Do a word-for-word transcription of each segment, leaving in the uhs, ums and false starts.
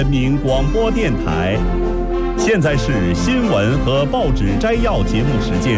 人民广播电台，现在是新闻和报纸摘要节目时间。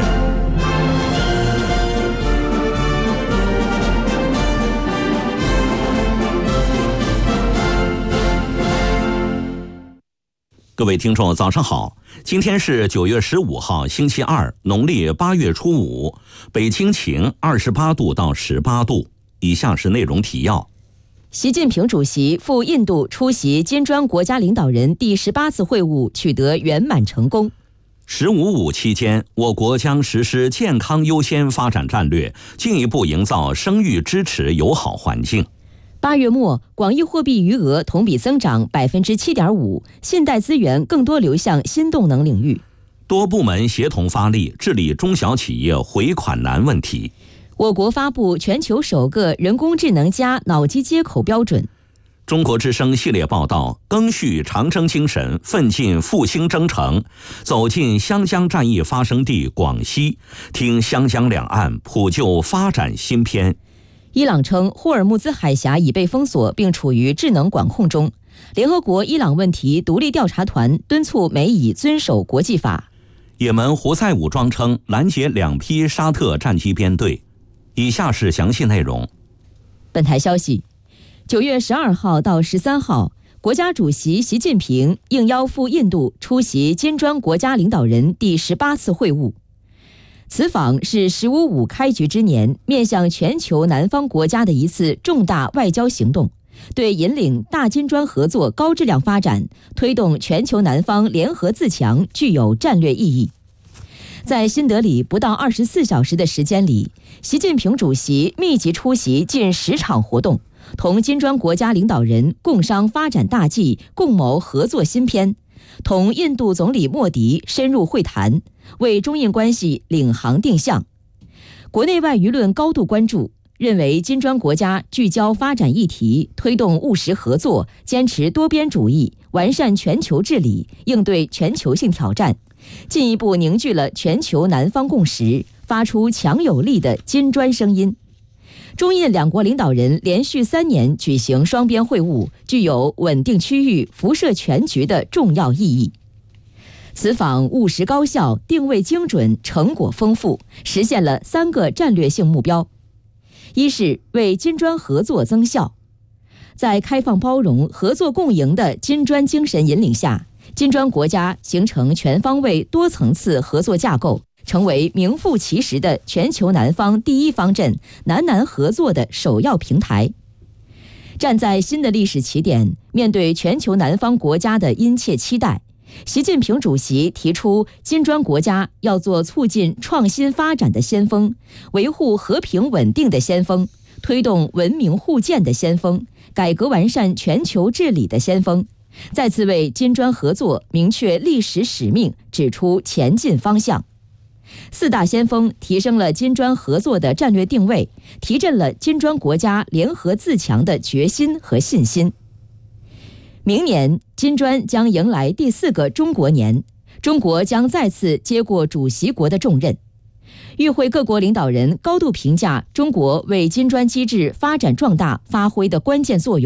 各位听众早上好，今天是九月十五号星期二，农历八月初五，北京晴，二十八度到十八度。以下是内容提要。 习近平主席赴印度出席金砖国家领导人第十八次会晤，取得圆满成功。 十五五期间，我国将实施健康优先发展战略，进一步营造生育支持友好环境。 八月末，广义货币余额同比增长百分之七点五，信贷资源更多流向新动能领域。 多部门协同发力，治理中小企业回款难问题。 我国发布全球首个人工智能加脑机接口标准。 中国之声系列报道：赓续长征精神，奋进复兴征程，走进湘江战役发生地广西，听湘江两岸普救发展新篇。 伊朗称霍尔木兹海峡已被封锁并处于智能管控中。联合国伊朗问题独立调查团敦促美以遵守国际法。 也门胡塞武装称拦截两批沙特战机编队。以下是详细内容。 本台消息，九月十二号到十三号，国家主席习近平应邀赴印度出席金砖国家领导人第十八次会晤。此访是“十五五”开局之年，面向全球南方国家的一次重大外交行动，对引领大金砖合作高质量发展、推动全球南方联合自强具有战略意义。在新德里不到二十四小时的时间里，习近平主席密集出席近十场活动，同金砖国家领导人共商发展大计，共谋合作新篇，同印度总理莫迪深入会谈，为中印关系领航定向。国内外舆论高度关注，认为金砖国家聚焦发展议题，推动务实合作，坚持多边主义，完善全球治理，应对全球性挑战，进一步凝聚了全球南方共识，发出强有力的金砖声音。中印两国领导人连续三年举行双边会晤，具有稳定区域、辐射全局的重要意义。此访务实高效，定位精准，成果丰富，实现了三个战略性目标。一是为金砖合作增效。在开放包容、合作共赢的金砖精神引领下，金砖国家形成全方位多层次合作架构，成为名副其实的全球南方第一方阵，南南合作的首要平台。站在新的历史起点，面对全球南方国家的殷切期待，习近平主席提出，金砖国家要做促进创新发展的先锋，维护和平稳定的先锋，推动文明互鉴的先锋，改革完善全球治理的先锋，再次为金砖合作明确历史使命，指出前进方向。四大先锋提升了金砖合作的战略定位，提振了金砖国家联合自强的决心和信心。明年，金砖将迎来第四个中国年，中国将再次接过主席国的重任。与会各国领导人高度评价中国为金砖机制发展壮大发挥的关键作用。